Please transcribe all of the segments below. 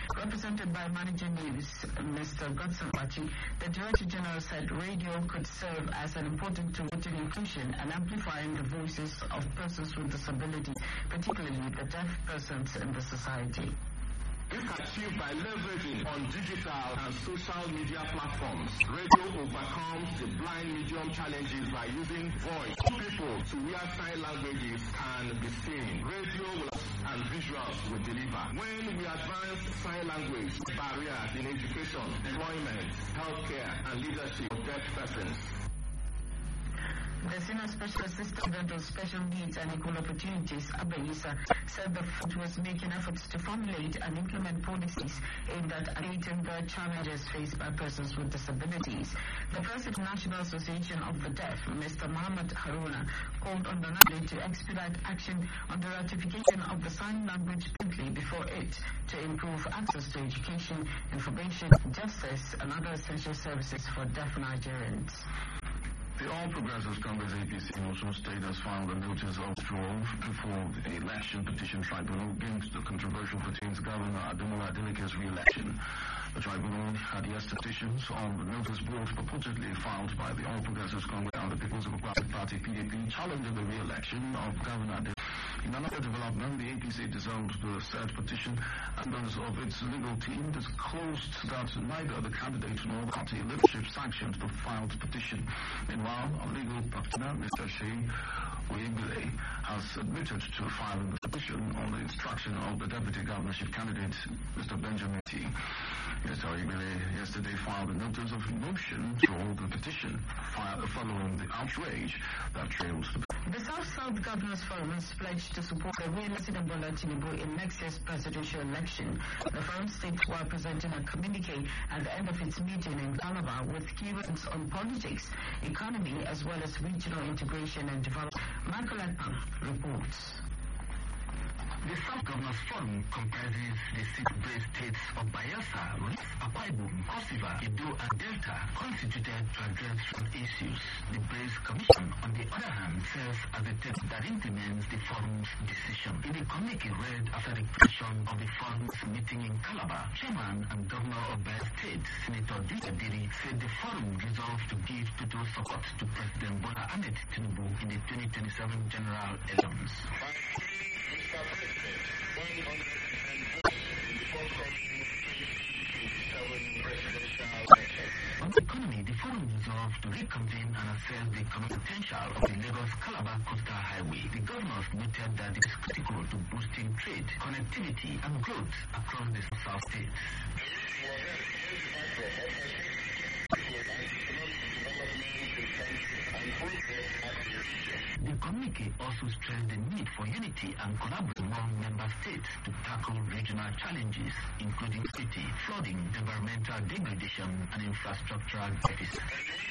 Represented by Manager News, Mr. Godson Wachi, the Director General said radio could serve as an important tool in inclusion and amplifying the voices of persons with disabilities, particularly the deaf persons in the society. This is achieved by leveraging on digital and social media platforms. Radio overcomes the blind medium challenges by using voice. People to where sign languages can be seen. Radio and visuals will deliver. When we advance sign language barriers in education, employment, healthcare, and leadership of deaf persons. The Senior Special Assistant on Special Needs and Equal Opportunities, Abayisa, said the fund was making efforts to formulate and implement policies aimed at alleviating the challenges faced by persons with disabilities. The President of the National Association of the Deaf, Mr. Muhammad Haruna, called on the Nadi to expedite action on the ratification of the sign language promptly before it to improve access to education, information, justice, and other essential services for deaf Nigerians. The All Progressives Congress APC in Osun State has filed a notice of withdrawal before the election petition tribunal against the controversial pertains Governor Ademola Adelike's re-election. The tribunal had yesterday petitions on the notice board purportedly filed by the All Progressives Congress and the People's Democratic Party (PDP) challenging the re-election of Governor Adelike. In another development, the APC dissolved the said petition, and members of its legal team disclosed that neither the candidate nor the party leadership sanctioned the filed petition. Meanwhile, our legal practitioner, Mr. Shea Oyebile, has admitted to filing the petition on the instruction of the deputy governorship candidate, Mr. Benjamin T. Mr. Oyebile yesterday filed a notice of motion to hold the petition following the outrage that trailed the South Governors Forum has pledged to support the re-election of Bola Tinubu in next year's presidential election. The forum states while presenting a communique at the end of its meeting in Calabar with key points on politics, economy, as well as regional integration and development. Michael Ekman reports. The South Governors Forum comprises the six states of Bayelsa, Akwa Ibom, Cross River, Edo, and Delta, constituted to address road issues. The Brace Commission, on the other hand, serves as a text that implements the forum's decision. In the communique read after the creation of the forum's meeting in Calabar, Chairman and Governor of Bayelsa State, Senator Dika Diri, said the forum resolved to give total support to President Bola Ahmed Tinubu in the 2027 general elections. Mr. President, 100 votes in the forthcoming 2027 presidential election. On the economy, the forum resolved to reconvene and assess the economic potential of the Lagos-Calabar Coastal Highway. The governors noted that it is critical to boosting trade, connectivity, and growth across the South states. The communique also stressed the need for unity and collaboration among member states to tackle regional challenges, including city, flooding, environmental degradation, and infrastructural deficits.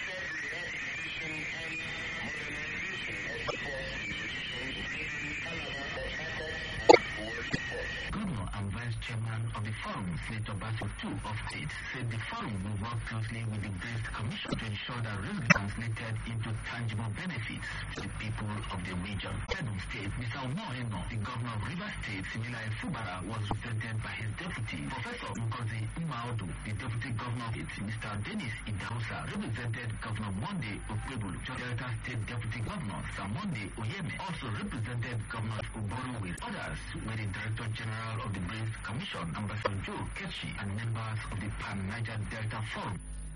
Governor and Vice Chairman of the Forum, Senator Basu II of State, said the Forum will work closely with the Grace Commission to ensure that risk translated into tangible benefits to the people of the region. Edo State, Mr. Omoheno, the Governor of Rivers State, Similaye Fubara, was represented by his deputy, Professor Ngozi Umaudu. The Deputy Governor of it, Mr. Dennis Idahosa, represented Governor Monday Okpebulu. Delta State Deputy Governor Samonde Oyeme also represented Governor Uboru with others were the Director General of the Brace Commission, Ambassador Joe Ketchi, and members of the Pan-Niger Delta Forum.